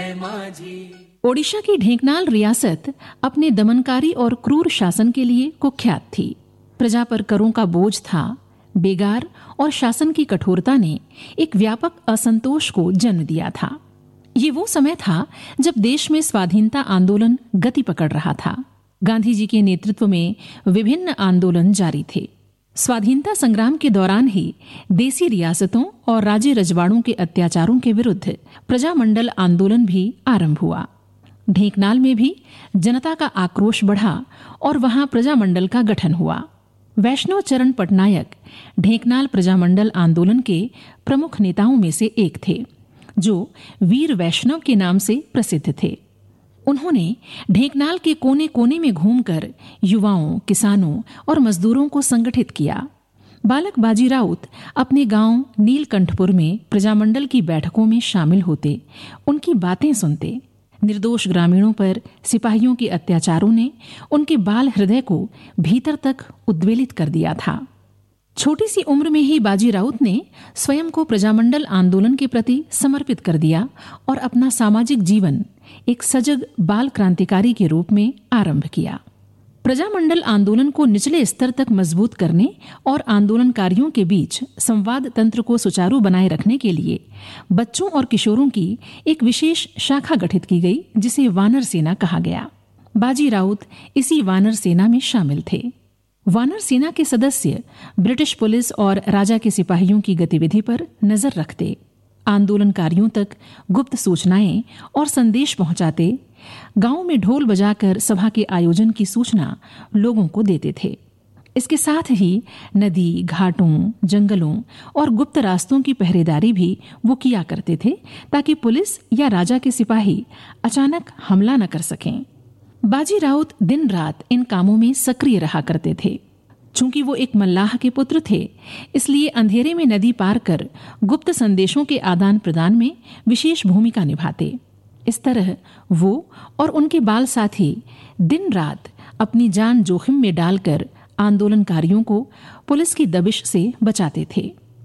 जय माझी। ओडिशा की ढेंकनाल रियासत अपने दमनकारी और क्रूर शासन के लिए कुख्यात थी। प्रजा पर करों का बोझ था। बेगार और शासन की कठोरता ने एक व्यापक असंतोष को जन्म दिया था। ये वो समय था जब देश में स्वाधीनता आंदोलन गति पकड़ रहा था। गांधी जी के नेतृत्व में विभिन्न आंदोलन जारी थे। स्वाधीनता संग्राम के दौरान ही देसी रियासतों और राज्य रजवाड़ों के अत्याचारों के विरुद्ध प्रजामंडल आंदोलन भी आरंभ हुआ। ढेंकनाल में भी जनता का आक्रोश बढ़ा और वहां प्रजामंडल का गठन हुआ। वैष्णव चरण पटनायक ढेंकनाल प्रजामंडल आंदोलन के प्रमुख नेताओं में से एक थे, जो वीर वैष्णव के नाम से प्रसिद्ध थे। उन्होंने ढेंकनाल के कोने कोने में घूमकर युवाओं, किसानों और मजदूरों को संगठित किया। बालक बाजी राउत अपने गांव नीलकंठपुर में प्रजामंडल की बैठकों में शामिल होते, उनकी बातें सुनते। निर्दोष ग्रामीणों पर सिपाहियों के अत्याचारों ने उनके बाल हृदय को भीतर तक उद्वेलित कर दिया था। छोटी सी उम्र में ही बाजी राउत ने स्वयं को प्रजामंडल आंदोलन के प्रति समर्पित कर दिया और अपना सामाजिक जीवन एक सजग बाल क्रांतिकारी के रूप में आरंभ किया। प्रजामंडल आंदोलन को निचले स्तर तक मजबूत करने और आंदोलनकारियों के बीच संवाद तंत्र को सुचारू बनाए रखने के लिए बच्चों और किशोरों की एक विशेष शाखा गठित की गई, जिसे वानर सेना कहा गया। बाजी राउत इसी वानर सेना में शामिल थे। वानर सेना के सदस्य ब्रिटिश पुलिस और राजा के सिपाहियों की गतिविधि पर नजर रखते, आंदोलनकारियों तक गुप्त सूचनाएं और संदेश पहुंचाते, गांव में ढोल बजाकर सभा के आयोजन की सूचना लोगों को देते थे। इसके साथ ही नदी, घाटों, जंगलों और गुप्त रास्तों की पहरेदारी भी वो किया करते थे, ताकि पुलिस या राजा के सिपाही अचानक हमला न कर सकें। बाजी राउत दिन रात इन कामों में सक्रिय रहा करते थे। चूंकि वो एक मल्लाह के पुत्र थे, इसलिए अंधेरे में नदी पार कर गुप्त संदेशों के आदान प्रदान में विशेष भूमिका निभाते। इस तरह वो और उनके बाल साथी दिन रात अपनी जान जोखिम में डालकर आंदोलनकारियों को पुलिस की दबिश से बचाते थे।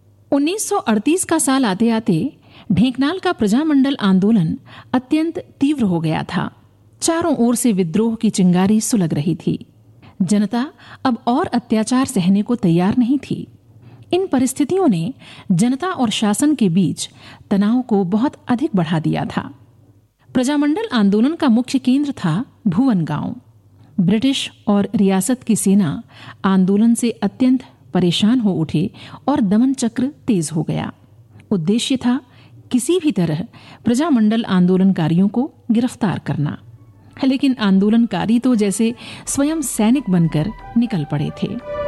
1938 का साल आते आते ढेंकनाल का प्रजामंडल आंदोलन अत्यंत तीव्र हो गया था। चारों ओर से विद्रोह की चिंगारी सुलग रही थी। जनता अब और अत्याचार सहने को तैयार नहीं थी। इन परिस्थितियों ने जनता और शासन के बीच तनाव को बहुत अधिक बढ़ा दिया था। प्रजामंडल आंदोलन का मुख्य केंद्र था भुवन गांव। ब्रिटिश और रियासत की सेना आंदोलन से अत्यंत परेशान हो उठे और दमन चक्र तेज हो गया। उद्देश्य था किसी भी तरह प्रजामंडल आंदोलनकारियों को गिरफ्तार करना। लेकिन आंदोलनकारी तो जैसे स्वयं सैनिक बनकर निकल पड़े थे।